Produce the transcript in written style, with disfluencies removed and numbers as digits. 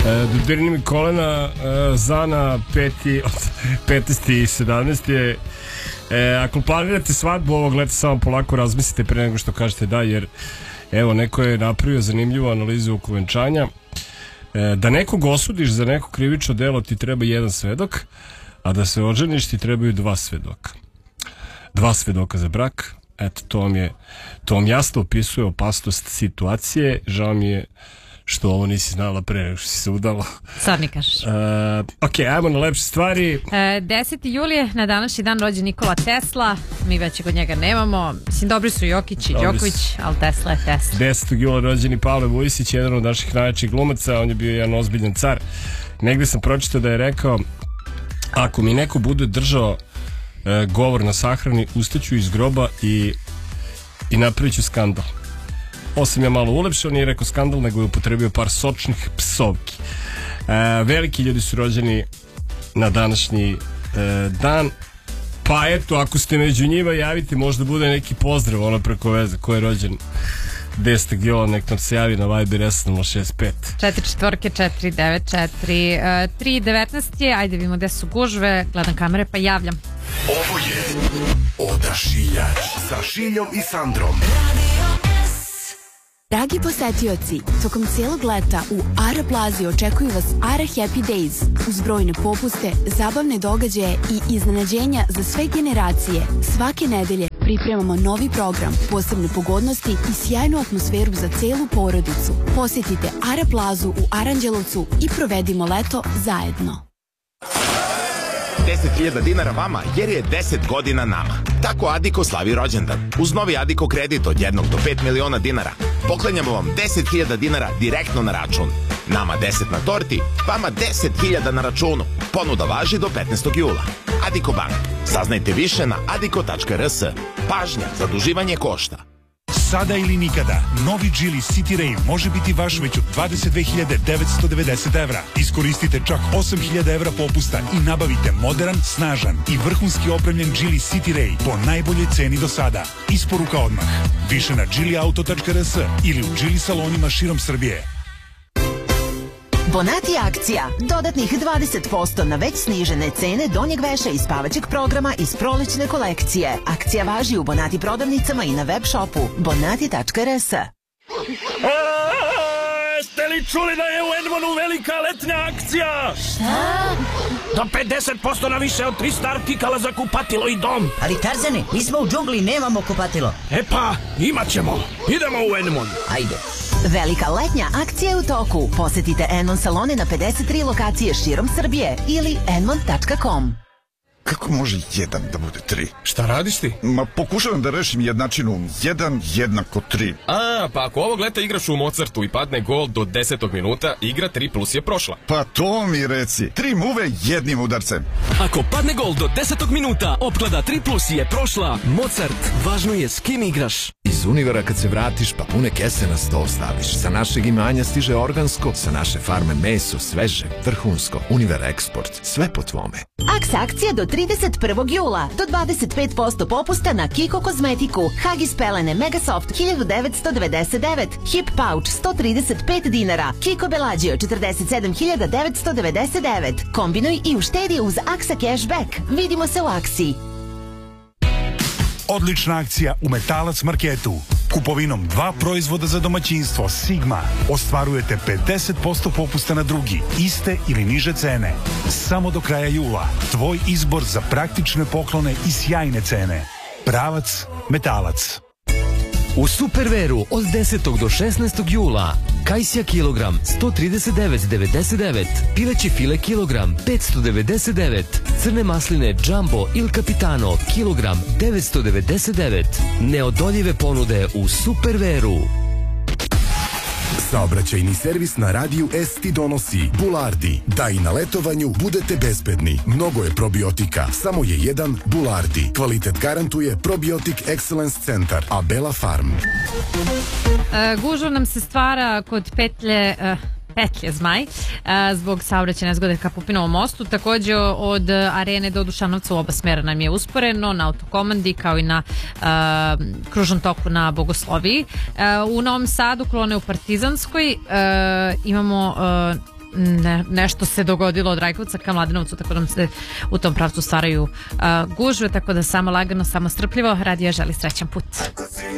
Dodirni mi kolena, Zana 15. i 17. Ako planirate svadbu ovog leta, samo polako razmislite pre nego što kažete da, jer evo, neko je napravio zanimljivu analizu oko venčanja. Da nekog osudiš za neko krivično delo ti treba jedan svedok, a da se oženiš ti trebaju dva svedoka. Dva svedoka za brak. Eto, to vam jasno opisuje opasnost situacije. Žao mi je što ovo nisi znala pre nego što si se udala. Sad mi kažeš. Ok, ajmo na lepše stvari. 10. jul je na današnji dan rođen Nikola Tesla. Mi već kod njega nemamo. Mislim, dobri su Jokić i Đoković, ali Tesla je Tesla. 10. jula rođen i Pavle Vujsić, jedan od naših najjačih glumaca. On je bio jedan ozbiljan car. Negde sam pročitao da je rekao: ako mi neko bude držao govor na sahrani, ustaću iz groba i napravit ću skandal. Ovo sam ja malo ulepšao, nije rekao skandal, nego je upotrebio par sočnih psovki. Veliki ljudi su rođeni na današnji dan. Pa eto, ako ste među njima, javite, možda bude neki pozdrav ono preko veze, ko je rođen 10. jula, nek nam se javi na Viber S065 4 319 je, ajde vidimo gde su gužve, gledam kamere pa javljam. Ovo je Odašiljač sa Šiljom i Sandrom. Dragi posetioci, tokom cijelog leta u Ara Plazi očekuju vas Ara Happy Days uz brojne popuste, zabavne događaje i iznenađenja za sve generacije. Svake nedelje pripremamo novi program, posebne pogodnosti i sjajnu atmosferu za celu porodicu. Posjetite Ara Plazu u Aranđelovcu i provedimo leto zajedno. 10.000 dinara vama jer je 10 godina nama. Tako Adiko slavi rođendan. Uz novi Adiko kredit od 1 do 5 miliona dinara poklanjamo vam 10.000 dinara direktno na račun. Nama 10 na torti, vama 10.000 na računu. Ponuda važi do 15. jula. Adiko Bank. Saznajte više na adiko.rs. Pažnja, zaduživanje košta. Sada ili nikada, novi Geely City Ray može biti vaš već od 22.990 evra. Iskoristite čak 8.000 evra popusta i nabavite modern, snažan i vrhunski opremljen Geely City Ray po najboljoj ceni do sada. Isporuka odmah. Više na geelyauto.rs ili u Geely salonima širom Srbije. Bonati akcija. Dodatnih 20% na već snižene cene donjeg veša i spavaćeg programa iz prolećne kolekcije. Akcija važi u Bonati prodavnicama i na web shopu bonati.rs. Ste li čuli da je u Edmonu velika letnja akcija? Šta? Do 50% na više od 300 artikala za kupatilo i dom. Ali Tarzane, mi smo u džungli, nemamo kupatilo. E pa, imat ćemo. Idemo u Edmon. Ajde. Velika letnja akcija je u toku. Posetite Edmon salone na 53 lokacije širom Srbije ili edmon.com. Kako može 1 da bude 3? Šta radiš ti? Ma pokušavam da rešim jednačinu 1 jednako 3. A, pa ako ovog leta igraš u Mozartu i padne gol do 10. minuta, igra 3 plus je prošla. Pa to mi reci. 3 muve jednim udarcem. Ako padne gol do 10. minuta, opklada 3 plus je prošla. Mozart, važno je s kim igraš. Iz Univera kad se vratiš, pa pune kese na sto staviš. Sa našeg imanja stiže organsko, sa naše farme meso, sveže, vrhunsko. Univer Eksport, sve po tvome. Aks akcija do 31. jula. Do 25% popusta na Kiko kozmetiku. Hagis pelene Megasoft 1999. Hip pouch 135 dinara. Kiko Bellagio 47.999. Kombinuj i uštedi uz Aksa Cashback. Vidimo se u akciji. Odlična akcija u Metalac marketu. Kupovinom 2 proizvoda za domaćinstvo Sigma ostvarujete 50% popusta na drugi, iste ili niže cene. Samo do kraja jula. Tvoj izbor za praktične poklone i sjajne cene. Pravac Metalac. U Superveru od 10. do 16. jula kajsija kilogram 139,99, pileći file kilogram 599, crne masline Jumbo Il Capitano kilogram 999. Neodoljive ponude u Superveru. Saobraćajni servis na radiju S ti donosi Bulardi. Da i na letovanju budete bezbedni. Mnogo je probiotika, samo je jedan Bulardi. Kvalitet garantuje Probiotic Excellence Centar, Abela Farm. Gužva nam se stvara kod petlje Zmaj zbog saobraćajne nezgode ka Pupinovom mostu. Takođe od Arene do Dušanovca u oba smera nam je usporeno, na autokomandi kao i na kružnom toku na Bogosloviji. U Novom Sadu kolone u Partizanskoj imamo nešto se dogodilo od Rajkovca ka Mladenovcu, tako da nam se u tom pravcu stvaraju gužve, tako da samo lagano, samo strpljivo. Radio želi srećan put.